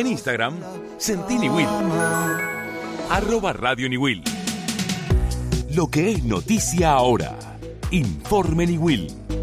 En Instagram, Sentí Niwil. @Radio Niwil. Lo que es noticia ahora. Informe Niwil.